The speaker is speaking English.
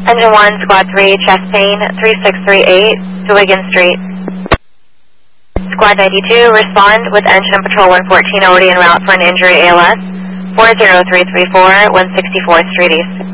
Engine 1, Squad 3, chest pain, 3638 to Wiggins Street. Squad 92, respond with engine and patrol 114 already en route for an injury ALS, 40334, 164th Street East.